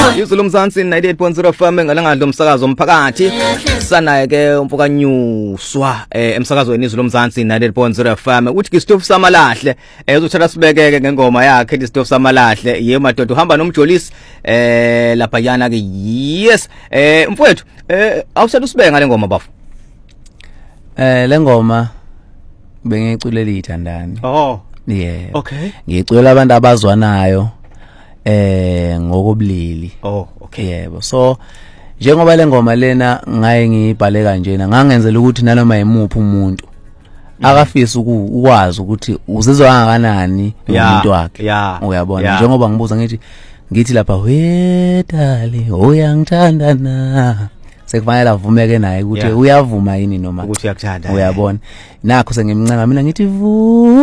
Izulu Mzansi 98.0 FM ngalanga lomsakazo omphakathi sanaye ke umfokanyuswa emsakazweni Izulu Mzansi 98.0 FM uthi Christopher Samalahle uzothatha sibekeke ngengoma yakhe Christopher Samalahle ye madoda uhamba nomjolisi lapha yana ke yes mfowethu awusethu sibe ngale ngoma bafu lengoma bengiculela ithandani yeah okay ngiculela abantu abazwanayo ngokobulili okay yebo so njengoba lengoma lena ngaye ngibhale kanjena ngangenzela ukuthi nanoma imuphi umuntu akafisa ukwazi ukuthi uzizwa kangakanani umuntu wakhe uyabona njengoba ngibuza ngithi lapha wedali uyangithanda na sekufanele avumeke naye ukuthi uyavuma yini noma ukuthi uyakuthanda uyabona nakho sengimncanga mina ngithi